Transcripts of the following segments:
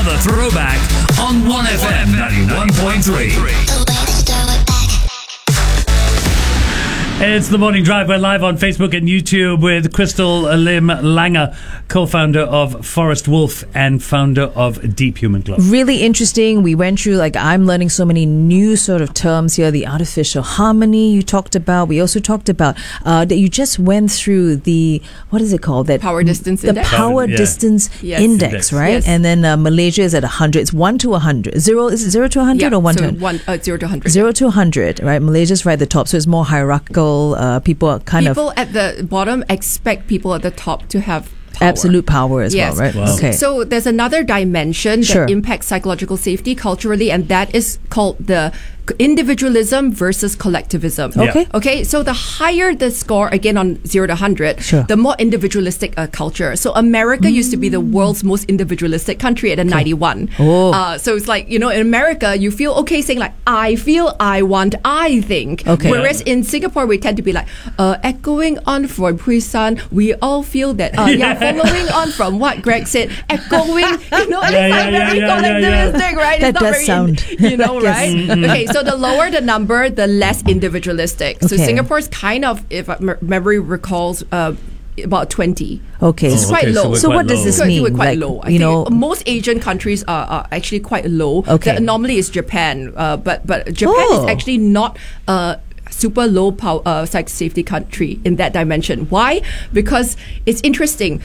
The Throwback on 1FM 91.3. It's the Morning Drive. We're live on Facebook and YouTube with Crystal Lim Langer, co-founder of Forest Wolf and founder of Deep Human Glow. Really interesting. We went through, I'm learning so many new sort of terms here. The artificial harmony you talked about. We also talked about that you just went through the, what is it called? That power distance index. The power distance index, right? Yes. And then Malaysia is at 100. It's 1 to 100. Is it 0 to 100 or 1 to 100? 0 to 100. 0 to 100, right? Malaysia's right at the top, so it's more hierarchical. People are people at the bottom expect people at the top to have power. Absolute power as well, right? Wow. Okay. So there's another dimension that impacts psychological safety culturally, and that is called the individualism versus collectivism. Okay. Okay. So the higher the score, again on 0 to 100, the more individualistic a culture. So America used to be the world's most individualistic country at a 91. So it's like, in America, you feel okay saying like, I feel, I want, I think. Okay. Whereas in Singapore, we tend to be like, echoing on from Hui San, we all feel that, following on from what Greg said, echoing, it's not very collectivistic, right? That it's not does sound. Right? Okay, so the lower the number, the less individualistic. So Singapore's kind of, if memory recalls, about 20. Okay. It's quite low. So what does this mean? We're quite low. I think most Asian countries are actually quite low. Okay. The anomaly is Japan. But Japan is actually not super low power safety country in that dimension. Why? Because it's interesting.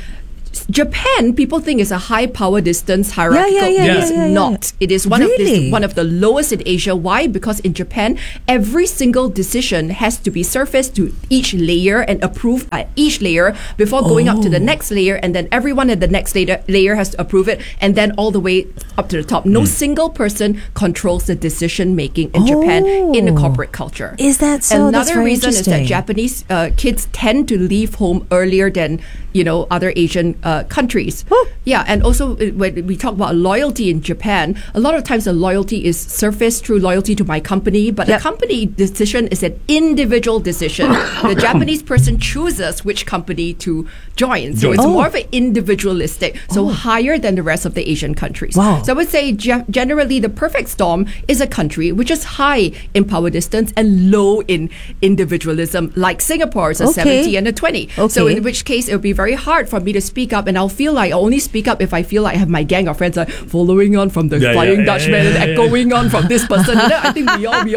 Japan, people think is a high power distance hierarchical. It is not. It is one of the lowest in Asia. Why? Because in Japan, every single decision has to be surfaced to each layer and approved at each layer before going up to the next layer, and then everyone at the next layer has to approve it, and then all the way up to the top. No single person controls the decision making in Japan in the corporate culture. Is that so? Another reason is that Japanese kids tend to leave home earlier than other Asian countries. Yeah, and also when we talk about loyalty in Japan, a lot of times the loyalty is surfaced through loyalty to my company, but the company decision is an individual decision. The Japanese person chooses which company to join. So it's more of an individualistic, so higher than the rest of the Asian countries. Wow. So I would say generally the perfect storm is a country which is high in power distance and low in individualism, like Singapore is a 70 and a 20. So in which case it would be very hard for me to speak up, and I'll feel like I only speak up if I feel like I have my gang of friends like following on from the Flying Dutchman and echoing on from this person. I think we all.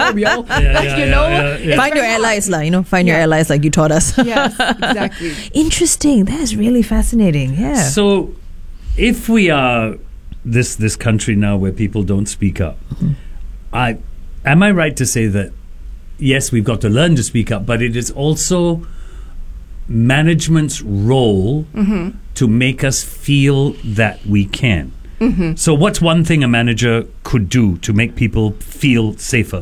Find your allies, find your allies like you taught us. Yes, exactly. Interesting. That is really fascinating. Yeah. So, if we are this country now where people don't speak up, am I right to say that yes, we've got to learn to speak up, but it is also management's role to make us feel that we can. So what's one thing a manager could do to make people feel safer?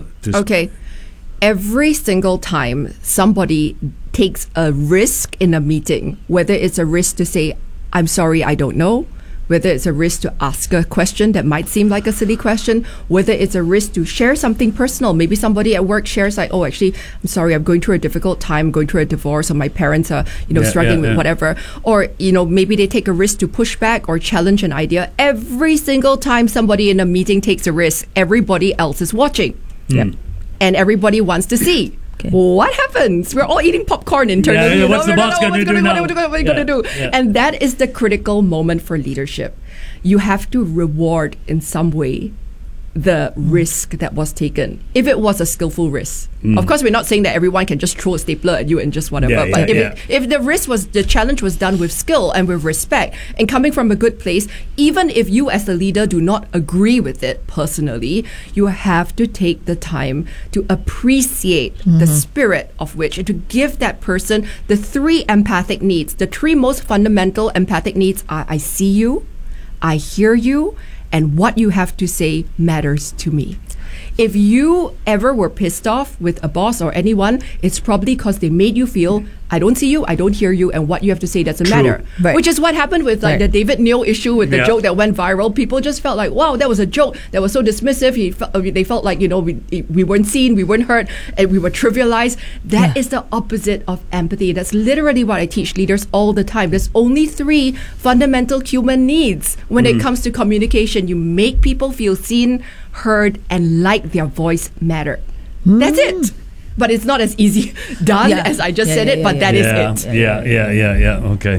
Every single time somebody takes a risk in a meeting, whether it's a risk to say, I'm sorry, I don't know, whether it's a risk to ask a question that might seem like a silly question, whether it's a risk to share something personal. Maybe somebody at work shares like, actually, I'm sorry, I'm going through a difficult time, going through a divorce, or my parents are, struggling with whatever. Or, maybe they take a risk to push back or challenge an idea. Every single time somebody in a meeting takes a risk, everybody else is watching. And everybody wants to see. What happens? We're all eating popcorn internally. What's the boss going to do now? What are we going to do? And that is the critical moment for leadership. You have to reward in some way the risk that was taken, if it was a skillful risk. Of course, we're not saying that everyone can just throw a stapler at you and just whatever. But if the challenge was done with skill and with respect and coming from a good place, even if you as the leader do not agree with it personally, you have to take the time to appreciate the spirit of which, and to give that person the three empathic needs. The three most fundamental empathic needs are: I see you, I hear you, and what you have to say matters to me. If you ever were pissed off with a boss or anyone, it's probably because they made you feel I don't see you, I don't hear you, and what you have to say doesn't True. matter. Right. Which is what happened with like Right. the David Neal issue with the Yeah. joke that went viral. People just felt like, wow, that was a joke that was so dismissive. They felt like, we weren't seen, we weren't heard, and we were trivialized. That is the opposite of empathy. That's literally what I teach leaders all the time. There's only 3 fundamental human needs when it comes to communication. You make people feel seen, heard, and like their voice mattered. That's it. But it's not as easy done Yeah. as I just Yeah, said yeah, it, but yeah, that is yeah, it. yeah. Okay.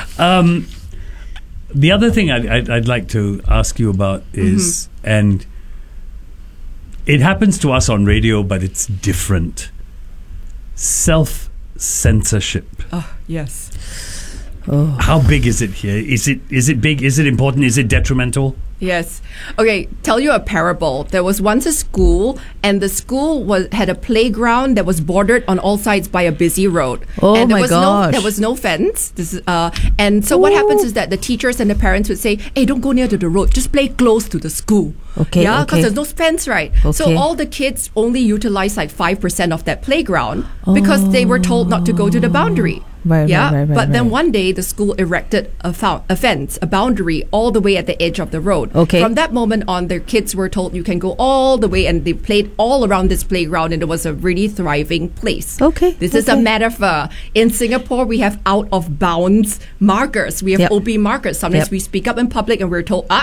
The other thing I'd like to ask you about is, and it happens to us on radio, but it's different. Self-censorship. Oh, yes. How big is it here? Is it big? Is it important? Is it detrimental? Yes. Okay, tell you a parable. There was once a school, and the school had a playground that was bordered on all sides by a busy road. Oh and there my was gosh. there was no fence. And so what happens is that the teachers and the parents would say, "Hey, don't go near to the road. Just play close to the school." Okay, Yeah, because okay. there's no fence, right? So Okay. all the kids only utilize like 5% of that playground because they were told not to go to the boundary. Right, Yeah, right, but then right. one day the school erected a fence, a boundary, all the way at the edge of the road. Okay. From that moment on, their kids were told you can go all the way, and they played all around this playground, and it was a really thriving place. Okay, This is a okay. metaphor. In Singapore, we have out of bounds markers. We have Yep. OB markers. Sometimes Yep. we speak up in public, and we're told,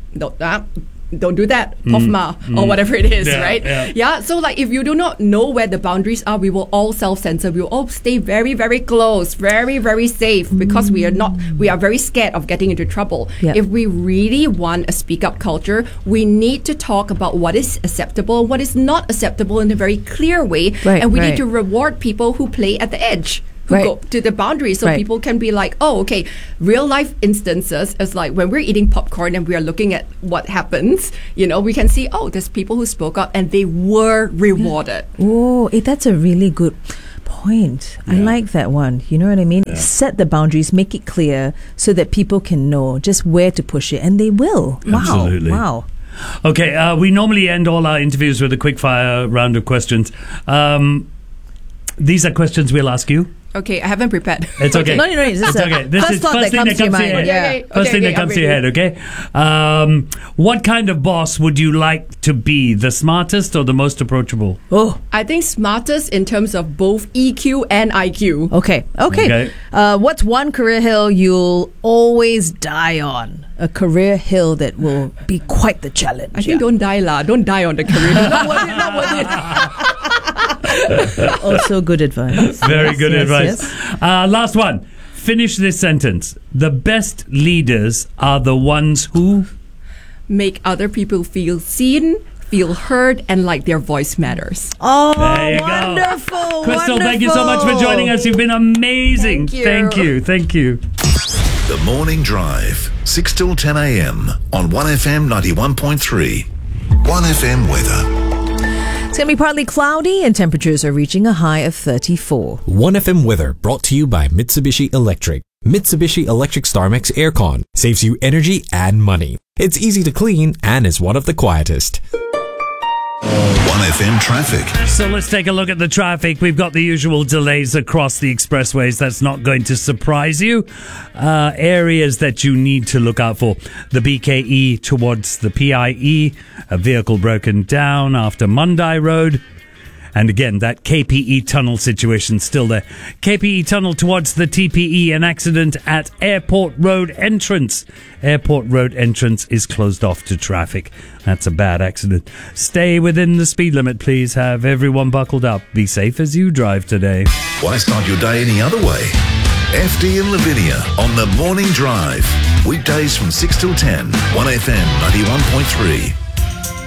don't do that, Pofma, or whatever it is, Yeah, right? yeah. So like if you do not know where the boundaries are, we will all self-censor. We will all stay very, very close, very, very safe, because we are very scared of getting into trouble. Yeah. If we really want a speak up culture, we need to talk about what is acceptable and what is not acceptable in a very clear way. Right, and we right. need to reward people who play at the edge. Who Right. go to the boundary, so Right. people can be like, oh, okay, real life instances is like when we're eating popcorn and we are looking at what happens, we can see, oh, there's people who spoke up and they were rewarded. Oh, that's a really good point. I like that one. You know what I mean? Set the boundaries, make it clear so that people can know just where to push it, and they will. Absolutely. Wow. Okay, we normally end all our interviews with a quick fire round of questions. These are questions we'll ask you. Okay, I haven't prepared. It's okay. No, it's just It's okay. This first is thought first that thing comes to your mind. head. Yeah. First thing Okay, that comes I'm to your head, ready. okay? What kind of boss would you like to be? The smartest or the most approachable? Oh, I think smartest in terms of both EQ and IQ. okay. Okay. What's one career hill you'll always die on? A career hill that will be quite the challenge. I think don't die on the career. Not worth it. Also good advice. Very Yes, good yes, advice. yes. Last one. Finish this sentence. The best leaders are the ones who... Make other people feel seen, feel heard, and like their voice matters. Oh, There you go. wonderful. Crystal, thank you so much for joining us. You've been amazing. Thank you. Thank you. The Morning Drive, 6 till 10 a.m. on 1FM 91.3. 1FM weather. It's going to be partly cloudy and temperatures are reaching a high of 34. 1FM weather brought to you by Mitsubishi Electric. Mitsubishi Electric StarMax Aircon saves you energy and money. It's easy to clean and is one of the quietest. 1FM traffic. So let's take a look at the traffic. We've got the usual delays across the expressways. That's not going to surprise you. Areas that you need to look out for. The BKE towards the PIE. A vehicle broken down after Mundai Road. And again, that KPE tunnel situation still there. KPE tunnel towards the TPE, an accident at Airport Road entrance. Airport Road entrance is closed off to traffic. That's a bad accident. Stay within the speed limit, please. Have everyone buckled up. Be safe as you drive today. Why start your day any other way? FD and Lavinia on the Morning Drive. Weekdays from 6 till 10. 1FM 91.3.